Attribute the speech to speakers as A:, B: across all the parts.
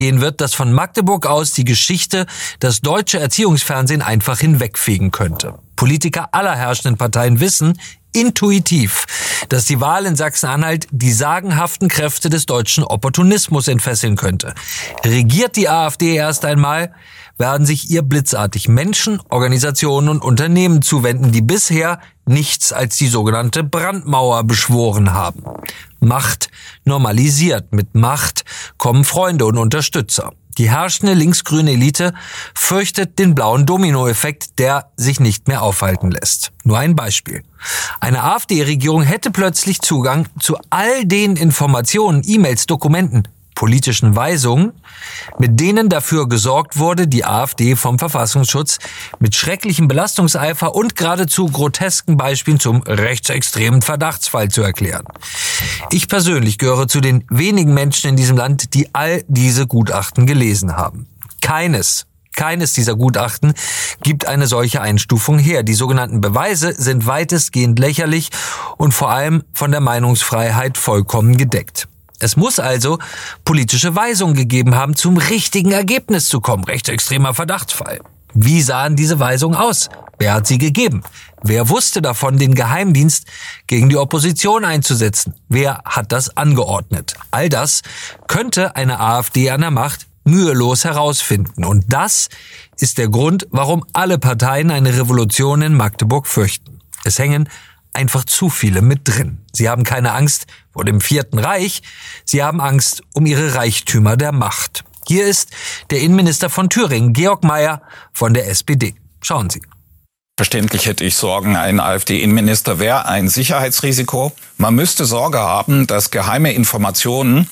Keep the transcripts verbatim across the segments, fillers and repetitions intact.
A: gehen wird, dass von Magdeburg aus die Geschichte das deutsche Erziehungsfernsehen einfach hinwegfegen könnte. Politiker aller herrschenden Parteien wissen intuitiv, dass die Wahl in Sachsen-Anhalt die sagenhaften Kräfte des deutschen Opportunismus entfesseln könnte. Regiert die AfD erst einmal, werden sich ihr blitzartig Menschen, Organisationen und Unternehmen zuwenden, die bisher nichts als die sogenannte Brandmauer beschworen haben. Macht normalisiert. Mit Macht kommen Freunde und Unterstützer. Die herrschende linksgrüne Elite fürchtet den blauen Dominoeffekt, der sich nicht mehr aufhalten lässt. Nur ein Beispiel. Eine AfD-Regierung hätte plötzlich Zugang zu all den Informationen, E-Mails, Dokumenten, politischen Weisungen, mit denen dafür gesorgt wurde, die AfD vom Verfassungsschutz mit schrecklichem Belastungseifer und geradezu grotesken Beispielen zum rechtsextremen Verdachtsfall zu erklären. Ich persönlich gehöre zu den wenigen Menschen in diesem Land, die all diese Gutachten gelesen haben. Keines Keines dieser Gutachten gibt eine solche Einstufung her. Die sogenannten Beweise sind weitestgehend lächerlich und vor allem von der Meinungsfreiheit vollkommen gedeckt. Es muss also politische Weisungen gegeben haben, zum richtigen Ergebnis zu kommen. Rechtsextremer Verdachtsfall. Wie sahen diese Weisungen aus? Wer hat sie gegeben? Wer wusste davon, den Geheimdienst gegen die Opposition einzusetzen? Wer hat das angeordnet? All das könnte eine AfD an der Macht mühelos herausfinden. Und das ist der Grund, warum alle Parteien eine Revolution in Magdeburg fürchten. Es hängen einfach zu viele mit drin. Sie haben keine Angst vor dem Vierten Reich, sie haben Angst um ihre Reichtümer der Macht. Hier ist der Innenminister von Thüringen, Georg Mayer von der S P D. Schauen Sie.
B: Verständlich hätte ich Sorgen, ein AfD-Innenminister wäre ein Sicherheitsrisiko. Man müsste Sorge haben, dass geheime Informationen,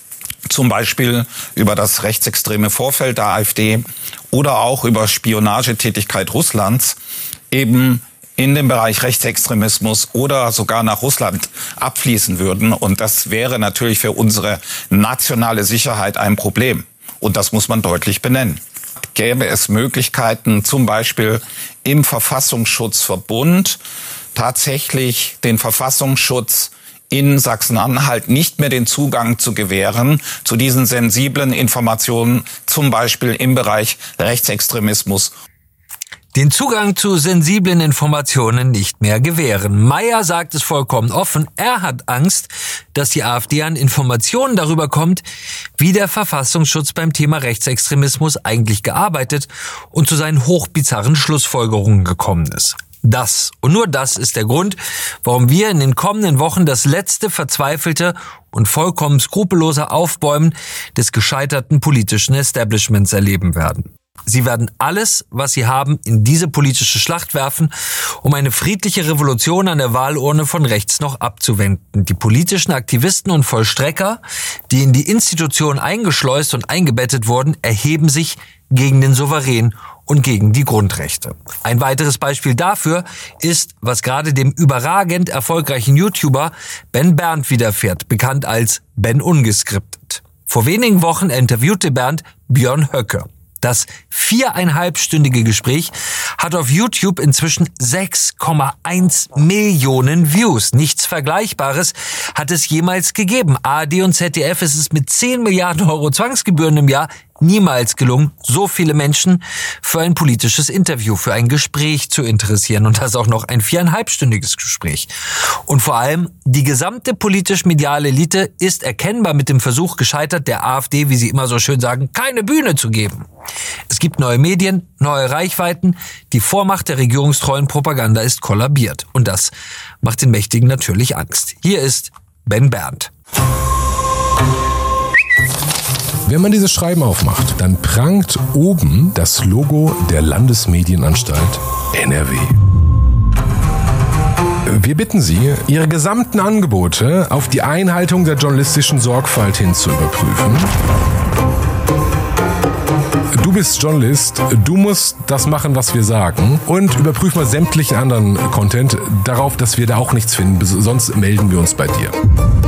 B: zum Beispiel über das rechtsextreme Vorfeld der AfD oder auch über Spionagetätigkeit Russlands, eben in dem Bereich Rechtsextremismus oder sogar nach Russland abfließen würden. Und das wäre natürlich für unsere nationale Sicherheit ein Problem. Und das muss man deutlich benennen. Gäbe es Möglichkeiten, zum Beispiel im Verfassungsschutzverbund tatsächlich den Verfassungsschutz in Sachsen-Anhalt nicht mehr den Zugang zu gewähren zu diesen sensiblen Informationen, zum Beispiel im Bereich Rechtsextremismus.
A: Den Zugang zu sensiblen Informationen nicht mehr gewähren. Mayer sagt es vollkommen offen. Er hat Angst, dass die AfD an Informationen darüber kommt, wie der Verfassungsschutz beim Thema Rechtsextremismus eigentlich gearbeitet und zu seinen hochbizarren Schlussfolgerungen gekommen ist. Das und nur das ist der Grund, warum wir in den kommenden Wochen das letzte verzweifelte und vollkommen skrupellose Aufbäumen des gescheiterten politischen Establishments erleben werden. Sie werden alles, was sie haben, in diese politische Schlacht werfen, um eine friedliche Revolution an der Wahlurne von rechts noch abzuwenden. Die politischen Aktivisten und Vollstrecker, die in die Institution eingeschleust und eingebettet wurden, erheben sich gegen den Souverän und gegen die Grundrechte. Ein weiteres Beispiel dafür ist, was gerade dem überragend erfolgreichen YouTuber Ben Berndt widerfährt, bekannt als Ben Ungeskriptet. Vor wenigen Wochen interviewte Berndt Björn Höcke. Das viereinhalbstündige Gespräch hat auf YouTube inzwischen sechs Komma eins Millionen Views. Nichts Vergleichbares hat es jemals gegeben. A R D und Z D F ist es mit zehn Milliarden Euro Zwangsgebühren im Jahr niemals gelungen, so viele Menschen für ein politisches Interview, für ein Gespräch zu interessieren. Und das auch noch ein viereinhalbstündiges Gespräch. Und vor allem, die gesamte politisch-mediale Elite ist erkennbar mit dem Versuch gescheitert, der AfD, wie sie immer so schön sagen, keine Bühne zu geben. Es gibt neue Medien, neue Reichweiten. Die Vormacht der regierungstreuen Propaganda ist kollabiert. Und das macht den Mächtigen natürlich Angst. Hier ist Ben Berndt.
C: Wenn man dieses Schreiben aufmacht, dann prangt oben das Logo der Landesmedienanstalt N R W. Wir bitten Sie, Ihre gesamten Angebote auf die Einhaltung der journalistischen Sorgfalt hin zu überprüfen. Du bist Journalist, du musst das machen, was wir sagen, und überprüf mal sämtlichen anderen Content darauf, dass wir da auch nichts finden, sonst melden wir uns bei dir.